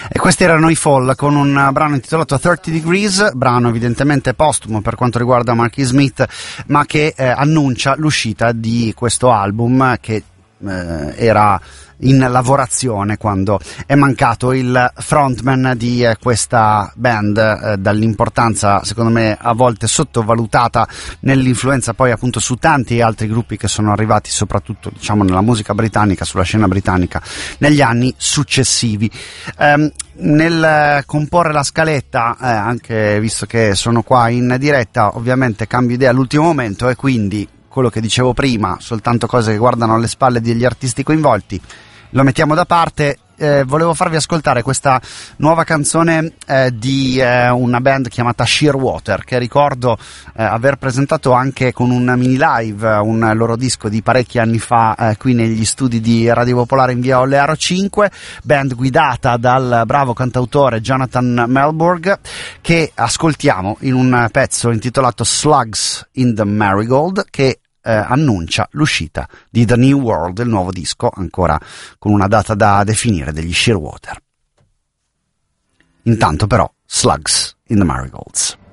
E questi erano i Fall con un brano intitolato 30 Degrees, brano evidentemente postumo per quanto riguarda Marky Smith, ma che annuncia l'uscita di questo album che era in lavorazione quando è mancato il frontman di questa band, dall'importanza secondo me a volte sottovalutata nell'influenza poi appunto su tanti altri gruppi che sono arrivati soprattutto diciamo nella musica britannica, sulla scena britannica negli anni successivi. Nel comporre la scaletta, anche visto che sono qua in diretta, ovviamente cambio idea all'ultimo momento e quindi quello che dicevo prima, soltanto cose che guardano alle spalle degli artisti coinvolti, lo mettiamo da parte. Volevo farvi ascoltare questa nuova canzone di una band chiamata Shearwater, che ricordo aver presentato anche con un mini live, un loro disco di parecchi anni fa qui negli studi di Radio Popolare in via Olearo 5, band guidata dal bravo cantautore Jonathan Melborg, che ascoltiamo in un pezzo intitolato Slugs in the Marigold, che annuncia l'uscita di The New World, il nuovo disco, ancora con una data da definire, degli Shearwater. Intanto però Slugs in the Marigolds.